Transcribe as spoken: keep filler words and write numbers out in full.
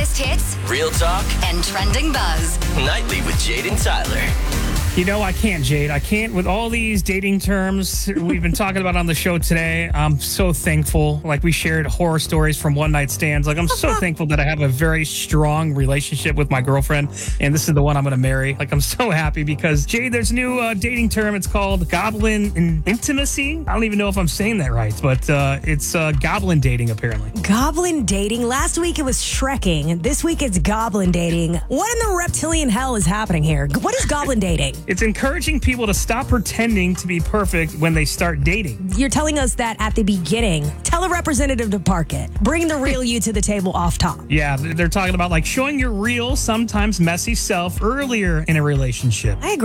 hottest hits, Real talk and trending buzz. nightly with Jade and Tyler. You know, I can't, Jade. I can't with all these dating terms we've been talking about on the show today. I'm so thankful. Like, we shared horror stories from one night stands. Like, I'm so thankful that I have a very strong relationship with my girlfriend, and this is the one I'm going to marry. Like, I'm so happy because, Jade, there's a new uh, dating term. It's called goblin in- intimacy. I don't even know if I'm saying that right, but uh, it's uh, goblin dating, apparently. Goblin dating. Last week it was Shrekking. This week it's goblin dating. What in the reptilian hell is happening here? What is goblin dating? It's encouraging people to stop pretending to be perfect when they start dating. You're telling us that at the beginning. Tell a representative to park it. Bring the real you to the table off top. Yeah, they're talking about like showing your real, sometimes messy self earlier in a relationship. I agree.